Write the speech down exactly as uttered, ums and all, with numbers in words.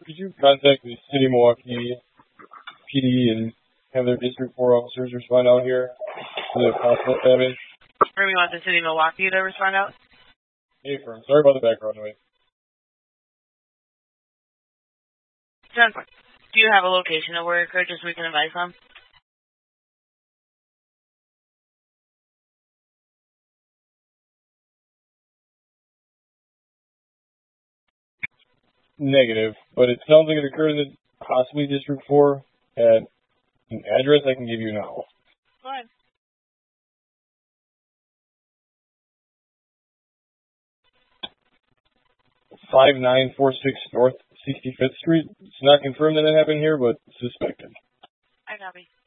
could you contact the City of Milwaukee P D and have their District four officers respond out here to the possible damage? Or we want the City of Milwaukee to respond out? Hey, firm. Sorry about the background noise. John, do you have a location of where it occurred just so we can advise them? Negative, but it sounds like it occurred in possibly District four at an address I can give you now. Go ahead. five nine four six North sixty-fifth Street. It's not confirmed that it happened here, but suspected. I copy.